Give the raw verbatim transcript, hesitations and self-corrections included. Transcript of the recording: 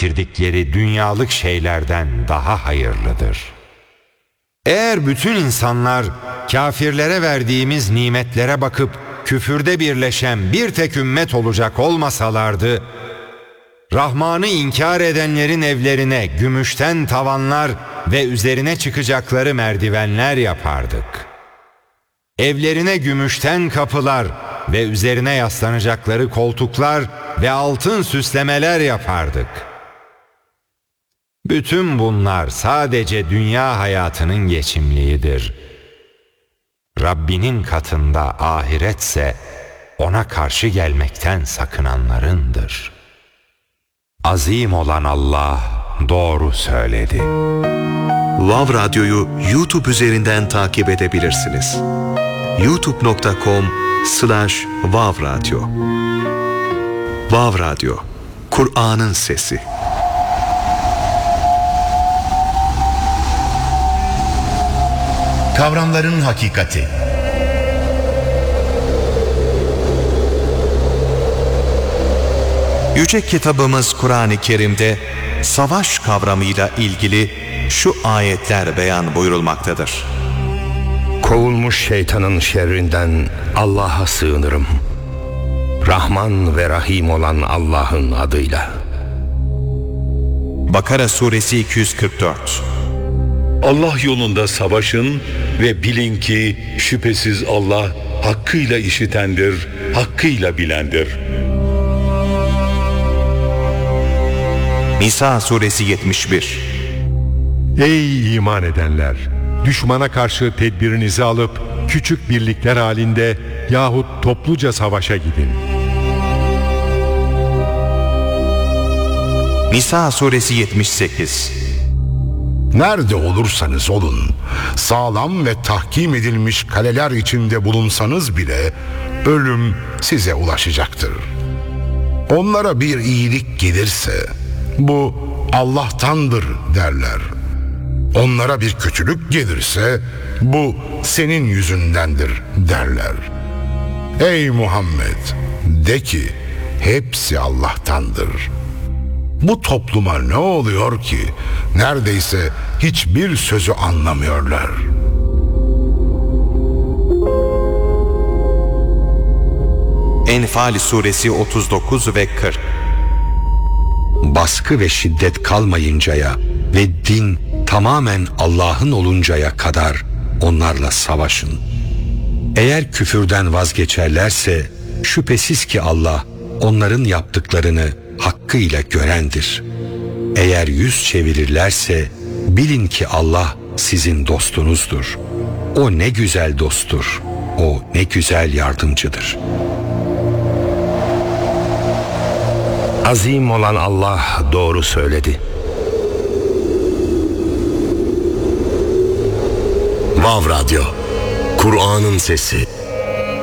getirdikleri dünyalık şeylerden daha hayırlıdır. Eğer bütün insanlar kafirlere verdiğimiz nimetlere bakıp küfürde birleşen bir tek ümmet olacak olmasalardı, Rahman'ı inkar edenlerin evlerine gümüşten tavanlar ve üzerine çıkacakları merdivenler yapardık. Evlerine gümüşten kapılar ve üzerine yaslanacakları koltuklar ve altın süslemeler yapardık. Bütün bunlar sadece dünya hayatının geçimliğidir. Rabbinin katında ahiretse ona karşı gelmekten sakınanlarındır. Azim olan Allah doğru söyledi. Vav Radyo'yu YouTube üzerinden takip edebilirsiniz. youtube nokta com slash vav radyo. Vav Radyo, Kur'an'ın sesi. Kavramların hakikati. Yüce kitabımız Kur'an-ı Kerim'de savaş kavramıyla ilgili şu ayetler beyan buyurulmaktadır. Kovulmuş şeytanın şerrinden Allah'a sığınırım. Rahman ve Rahim olan Allah'ın adıyla. Bakara suresi iki yüz kırk dört. Allah yolunda savaşın ve bilin ki şüphesiz Allah hakkıyla işitendir, hakkıyla bilendir. Nisa suresi yetmiş bir. Ey iman edenler! Düşmana karşı tedbirinizi alıp küçük birlikler halinde yahut topluca savaşa gidin. Nisa suresi yetmiş sekiz. Nerede olursanız olun, sağlam ve tahkim edilmiş kaleler içinde bulunsanız bile ölüm size ulaşacaktır. Onlara bir iyilik gelirse bu Allah'tandır derler. Onlara bir kötülük gelirse bu senin yüzündendir derler. Ey Muhammed, de ki hepsi Allah'tandır. Bu topluma ne oluyor ki neredeyse hiçbir sözü anlamıyorlar. Enfal suresi otuz dokuz ve kırk. Baskı ve şiddet kalmayıncaya ve din tamamen Allah'ın oluncaya kadar onlarla savaşın. Eğer küfürden vazgeçerlerse şüphesiz ki Allah onların yaptıklarını hakkıyla görendir. Eğer yüz çevirirlerse bilin ki Allah sizin dostunuzdur. O ne güzel dosttur. O ne güzel yardımcıdır. Azim olan Allah doğru söyledi. Vav Radyo, Kur'an'ın sesi.